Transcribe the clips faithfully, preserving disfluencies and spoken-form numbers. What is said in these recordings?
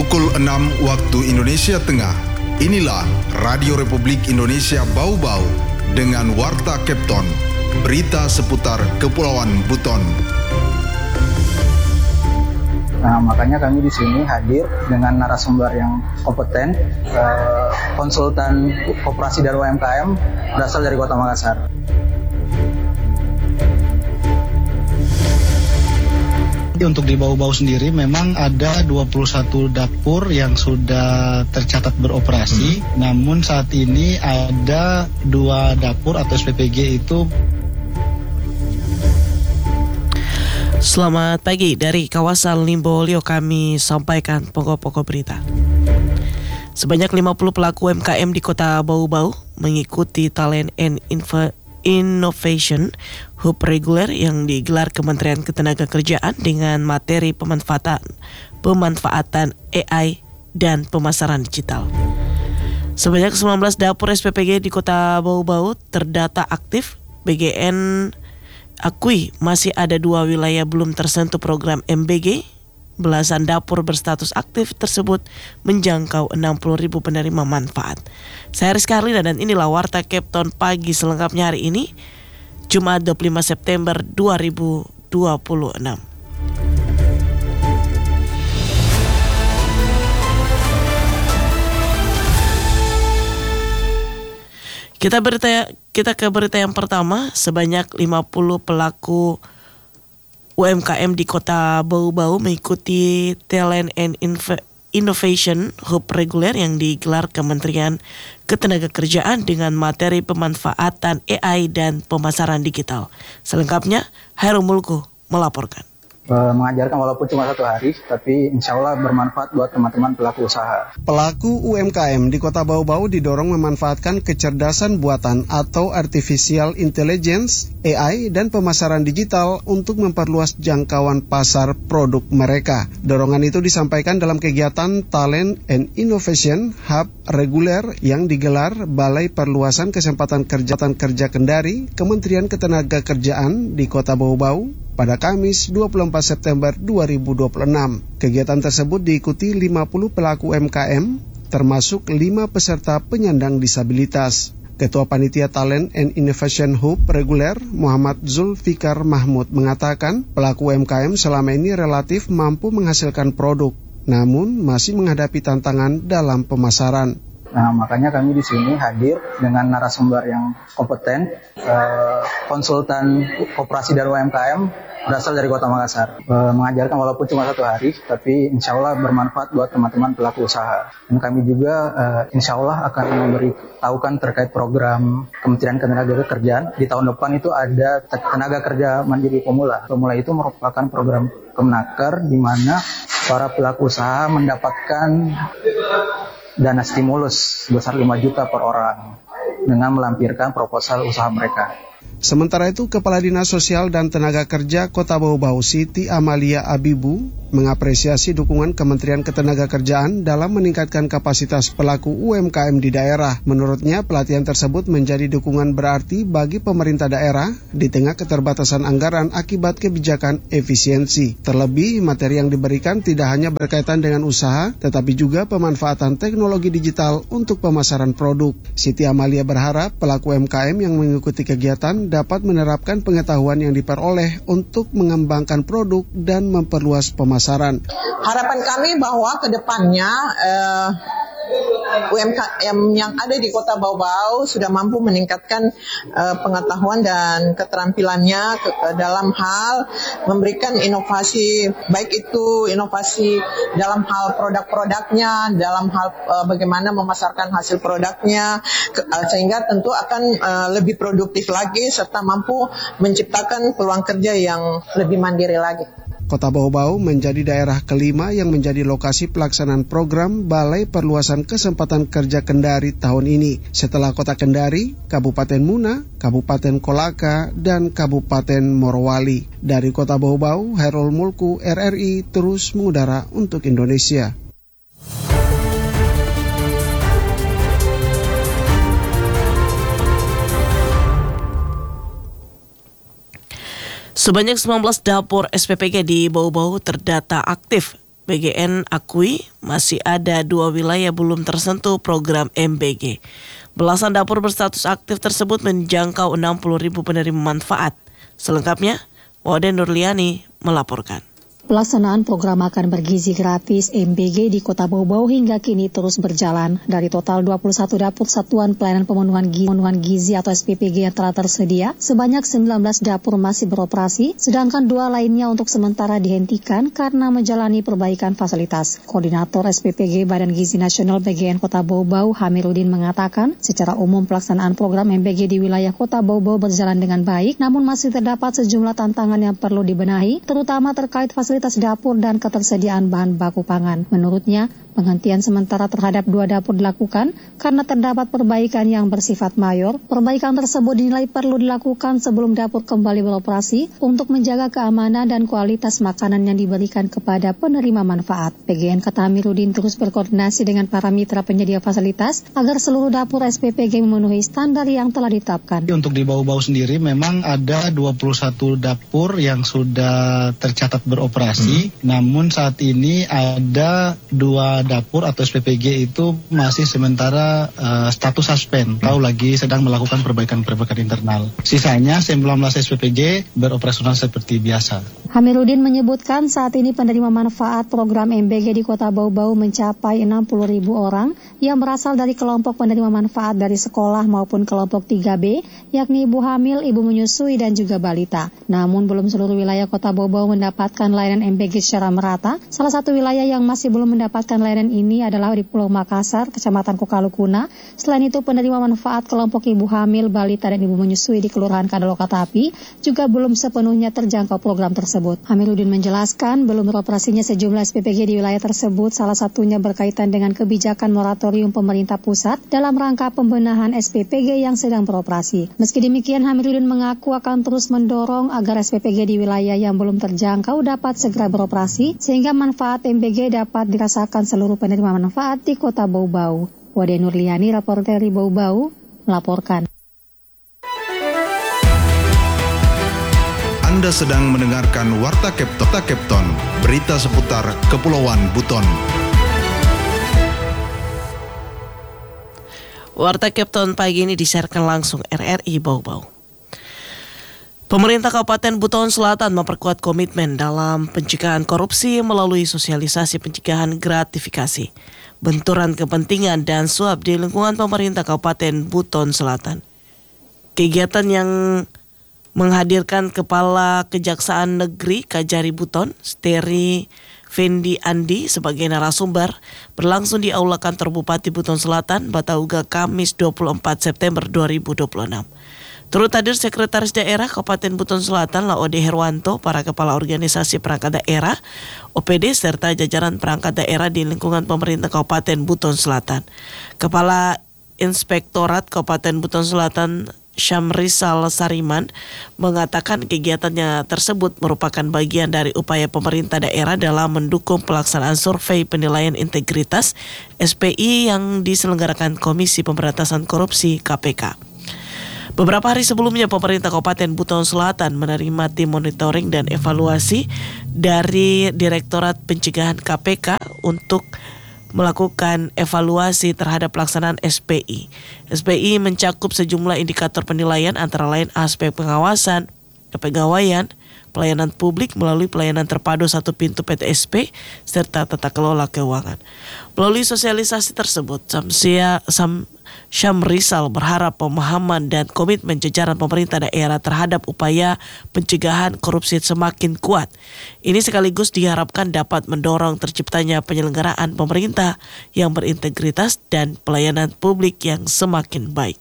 Pukul enam waktu Indonesia Tengah. Inilah Radio Republik Indonesia Bau-Bau dengan Warta Kepton, berita seputar Kepulauan Buton. Nah, makanya kami di sini hadir dengan narasumber yang kompeten, eh, konsultan koperasi dan U M K M berasal dari Kota Makassar. Untuk di Bau-Bau sendiri memang ada dua puluh satu dapur yang sudah tercatat beroperasi, hmm. namun saat ini ada dua dapur atau S P P G itu. Selamat pagi, dari kawasan Limbolio kami sampaikan pokok-pokok berita. Sebanyak lima puluh pelaku U M K M di Kota Bau-Bau mengikuti Talent and Info Innovation Hub reguler yang digelar Kementerian Ketenagakerjaan dengan materi pemanfaatan pemanfaatan A I dan pemasaran digital. Sebanyak sembilan belas dapur S P P G di Kota Bau-Bau terdata aktif. B G N akui masih ada dua wilayah belum tersentuh program M B G. Belasan dapur berstatus aktif tersebut menjangkau enam puluh ribu penerima manfaat. Saya Rizka Arlina dan inilah Warta Kepton pagi selengkapnya hari ini, Jumat dua puluh lima September dua ribu dua puluh enam. Kita berita kita ke berita yang pertama. Sebanyak lima puluh pelaku U M K M di Kota Bau-Bau mengikuti Talent and Innovation Hub reguler yang digelar Kementerian Ketenagakerjaan dengan materi pemanfaatan A I dan pemasaran digital. Selengkapnya, Hairul Mulku melaporkan. Mengajarkan walaupun cuma satu hari, tapi insya Allah bermanfaat buat teman-teman pelaku usaha. Pelaku U M K M di Kota Bau-Bau didorong memanfaatkan kecerdasan buatan atau Artificial Intelligence, A I, dan pemasaran digital untuk memperluas jangkauan pasar produk mereka. Dorongan itu disampaikan dalam kegiatan Talent and Innovation Hub reguler yang digelar Balai Perluasan Kesempatan Kerja Kerja Kendari, Kementerian Ketenagakerjaan di Kota Bau-Bau pada Kamis dua puluh empat September dua ribu dua puluh enam. Kegiatan tersebut diikuti lima puluh pelaku U M K M, termasuk lima peserta penyandang disabilitas. Ketua Panitia Talent and Innovation Hub reguler, Muhammad Zulfikar Mahmud, mengatakan pelaku U M K M selama ini relatif mampu menghasilkan produk, namun masih menghadapi tantangan dalam pemasaran. Nah, makanya kami di sini hadir dengan narasumber yang kompeten, eh, konsultan koperasi dan U M K M berasal dari Kota Makassar. Eh, mengajarkan walaupun cuma satu hari, tapi insya Allah bermanfaat buat teman-teman pelaku usaha. Dan kami juga eh, insya Allah akan memberitahukan terkait program Kementerian Ketenagakerjaan. Di tahun depan itu ada tenaga kerja mandiri pemula. Pemula itu merupakan program Kemenaker di mana para pelaku usaha mendapatkan dana stimulus sebesar lima juta per orang dengan melampirkan proposal usaha mereka. Sementara itu, Kepala Dinas Sosial dan Tenaga Kerja Kota Bau-Bau Siti Amalia Abibu mengapresiasi dukungan Kementerian Ketenagakerjaan dalam meningkatkan kapasitas pelaku U M K M di daerah. Menurutnya, pelatihan tersebut menjadi dukungan berarti bagi pemerintah daerah di tengah keterbatasan anggaran akibat kebijakan efisiensi. Terlebih, materi yang diberikan tidak hanya berkaitan dengan usaha, tetapi juga pemanfaatan teknologi digital untuk pemasaran produk. Siti Amalia berharap pelaku U M K M yang mengikuti kegiatan dapat menerapkan pengetahuan yang diperoleh untuk mengembangkan produk dan memperluas pemasaran. Harapan kami bahwa ke depannya eh, U M K M yang ada di Kota Bau-Bau sudah mampu meningkatkan uh, pengetahuan dan keterampilannya ke, uh, dalam hal memberikan inovasi, baik itu inovasi dalam hal produk-produknya, dalam hal uh, bagaimana memasarkan hasil produknya, ke, uh, sehingga tentu akan uh, lebih produktif lagi serta mampu menciptakan peluang kerja yang lebih mandiri lagi. Kota Bau-Bau menjadi daerah kelima yang menjadi lokasi pelaksanaan program Balai Perluasan Kesempatan Kerja Kendari tahun ini, setelah Kota Kendari, Kabupaten Muna, Kabupaten Kolaka, dan Kabupaten Morowali. Dari Kota Bau-Bau, Hairul Mulku, R R I, terus mengudara untuk Indonesia. Sebanyak sembilan belas dapur S P P G di Bau-Bau terdata aktif. B G N akui masih ada dua wilayah belum tersentuh program M B G. Belasan dapur berstatus aktif tersebut menjangkau enam puluh ribu penerima manfaat. Selengkapnya, Wade Nurliani melaporkan. Pelaksanaan program makan bergizi gratis M B G di Kota Bau-Bau hingga kini terus berjalan. Dari total dua puluh satu dapur Satuan Pelayanan Pemenuhan Gizi, Pemenuhan Gizi atau S P P G yang telah tersedia, sebanyak sembilan belas dapur masih beroperasi, sedangkan dua lainnya untuk sementara dihentikan karena menjalani perbaikan fasilitas. Koordinator S P P G Badan Gizi Nasional B G N Kota Bau-Bau, Hamiruddin mengatakan, secara umum pelaksanaan program M B G di wilayah Kota Bau-Bau berjalan dengan baik, namun masih terdapat sejumlah tantangan yang perlu dibenahi, terutama terkait fasilitas dapur dan ketersediaan bahan baku pangan. Menurutnya, penghentian sementara terhadap dua dapur dilakukan karena terdapat perbaikan yang bersifat mayor. Perbaikan tersebut dinilai perlu dilakukan sebelum dapur kembali beroperasi untuk menjaga keamanan dan kualitas makanan yang diberikan kepada penerima manfaat. P G N Kota Hamiruddin terus berkoordinasi dengan para mitra penyedia fasilitas agar seluruh dapur S P P G memenuhi standar yang telah ditetapkan. Untuk di Bau-Bau sendiri memang ada dua puluh satu dapur yang sudah tercatat beroperasi. Hmm. Namun saat ini ada dua dapur atau S P P G itu masih sementara uh, status suspend, atau lagi sedang melakukan perbaikan-perbaikan internal. Sisanya sembilan belas S P P G beroperasional seperti biasa. Hamiruddin menyebutkan saat ini penerima manfaat program M B G di Kota Bau-Bau mencapai enam puluh ribu orang yang berasal dari kelompok penerima manfaat dari sekolah maupun kelompok tiga B, yakni ibu hamil, ibu menyusui, dan juga balita. Namun belum seluruh wilayah Kota Bau-Bau mendapatkan layanan M B G secara merata. Salah satu wilayah yang masih belum mendapatkan layanan ini adalah di Pulau Makassar, Kecamatan Kokalukuna. Selain itu, penerima manfaat kelompok ibu hamil, balita, dan ibu menyusui di Kelurahan Kadalokatapi juga belum sepenuhnya terjangkau program tersebut. Hamiruddin menjelaskan, belum beroperasinya sejumlah S P P G di wilayah tersebut, salah satunya berkaitan dengan kebijakan moratorium pemerintah pusat dalam rangka pembenahan S P P G yang sedang beroperasi. Meski demikian, Hamiruddin mengaku akan terus mendorong agar S P P G di wilayah yang belum terjangkau dapat segera beroperasi sehingga manfaat M B G dapat dirasakan seluruh penerima manfaat di Kota Bau-Bau. Wade Nurliani, reporter dari Bau-Bau, melaporkan. Anda sedang mendengarkan Warta Kepton, Kepton, berita seputar Kepulauan Buton. Warta Kepton pagi ini disiarkan langsung R R I Bau-Bau. Pemerintah Kabupaten Buton Selatan memperkuat komitmen dalam pencegahan korupsi melalui sosialisasi pencegahan gratifikasi, benturan kepentingan, dan suap di lingkungan pemerintah Kabupaten Buton Selatan. Kegiatan yang menghadirkan Kepala Kejaksaan Negeri Kajari Buton, Steri Fendi Andi sebagai narasumber berlangsung di Aula Kantor Bupati Buton Selatan, Batauga, Kamis dua puluh empat September dua ribu dua puluh enam. Turut hadir Sekretaris Daerah Kabupaten Buton Selatan Laode Herwanto, para kepala organisasi perangkat daerah, O P D, serta jajaran perangkat daerah di lingkungan pemerintah Kabupaten Buton Selatan. Kepala Inspektorat Kabupaten Buton Selatan Syamrisal Sariman mengatakan kegiatannya tersebut merupakan bagian dari upaya pemerintah daerah dalam mendukung pelaksanaan survei penilaian integritas S P I yang diselenggarakan Komisi Pemberantasan Korupsi K P K. Beberapa hari sebelumnya pemerintah Kabupaten Buton Selatan menerima tim monitoring dan evaluasi dari Direktorat Pencegahan K P K untuk melakukan evaluasi terhadap pelaksanaan S P I. S P I mencakup sejumlah indikator penilaian antara lain aspek pengawasan, kepegawaian, pelayanan publik melalui pelayanan terpadu satu pintu P T S P, serta tata kelola keuangan. Melalui sosialisasi tersebut, Samsia Sam Syamrisal berharap pemahaman dan komitmen jajaran pemerintah daerah terhadap upaya pencegahan korupsi semakin kuat. Ini sekaligus diharapkan dapat mendorong terciptanya penyelenggaraan pemerintah yang berintegritas dan pelayanan publik yang semakin baik.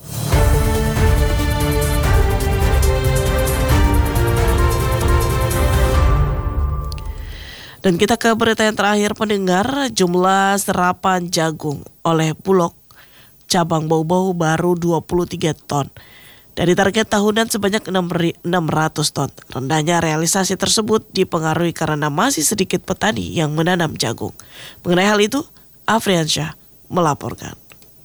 Dan kita ke berita yang terakhir, pendengar. Jumlah serapan jagung oleh Bulog cabang Bau-Bau baru dua puluh tiga ton. Dari target tahunan sebanyak enam ratus ton. Rendahnya realisasi tersebut dipengaruhi karena masih sedikit petani yang menanam jagung. Mengenai hal itu, Afriansyah melaporkan.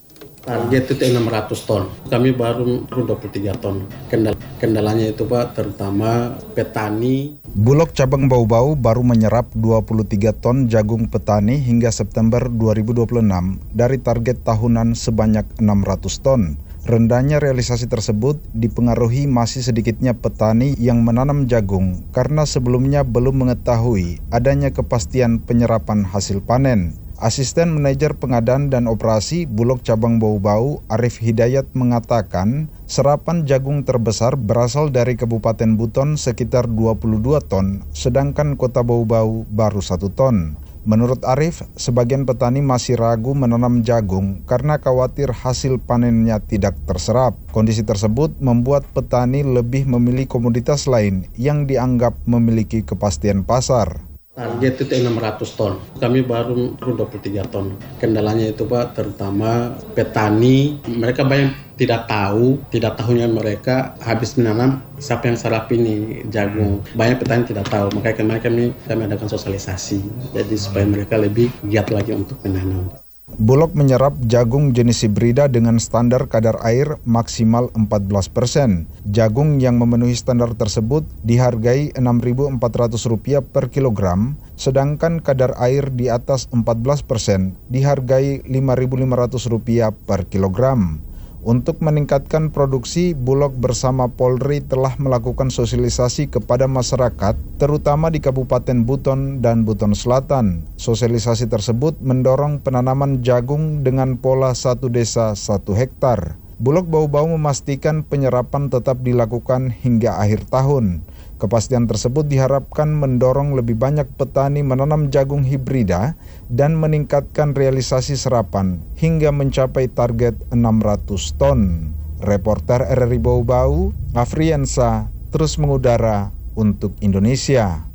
Target itu enam ratus ton. Kami baru dua puluh tiga ton. Kendal kendalanya itu Pak, terutama petani. Bulog cabang Bau-Bau baru menyerap dua puluh tiga ton jagung petani hingga September dua ribu dua puluh enam dari target tahunan sebanyak enam ratus ton. Rendahnya realisasi tersebut dipengaruhi masih sedikitnya petani yang menanam jagung karena sebelumnya belum mengetahui adanya kepastian penyerapan hasil panen. Asisten Manajer Pengadaan dan Operasi Bulog Cabang Bau-Bau Arif Hidayat mengatakan serapan jagung terbesar berasal dari Kabupaten Buton sekitar dua puluh dua ton, sedangkan Kota Bau-Bau baru satu ton. Menurut Arif, sebagian petani masih ragu menanam jagung karena khawatir hasil panennya tidak terserap. Kondisi tersebut membuat petani lebih memilih komoditas lain yang dianggap memiliki kepastian pasar. Target itu enam ratus ton. Kami baru dua puluh tiga ton. Kendalanya itu Pak, terutama petani. Mereka banyak tidak tahu, tidak tahunya mereka habis menanam, siapa yang serap ini jagung. Banyak petani tidak tahu, makanya kemarin kami, kami adakan sosialisasi. Jadi supaya mereka lebih giat lagi untuk menanam. Bulog menyerap jagung jenis hibrida dengan standar kadar air maksimal empat belas persen. Jagung yang memenuhi standar tersebut dihargai enam ribu empat ratus rupiah per kilogram, sedangkan kadar air di atas empat belas persen dihargai lima ribu lima ratus rupiah per kilogram. Untuk meningkatkan produksi, Bulog bersama Polri telah melakukan sosialisasi kepada masyarakat, terutama di Kabupaten Buton dan Buton Selatan. Sosialisasi tersebut mendorong penanaman jagung dengan pola satu desa satu hektar. Bulog Bau-Bau memastikan penyerapan tetap dilakukan hingga akhir tahun. Kepastian tersebut diharapkan mendorong lebih banyak petani menanam jagung hibrida dan meningkatkan realisasi serapan hingga mencapai target enam ratus ton. Reporter R R I Bau-Bau, Afriansa, terus mengudara untuk Indonesia.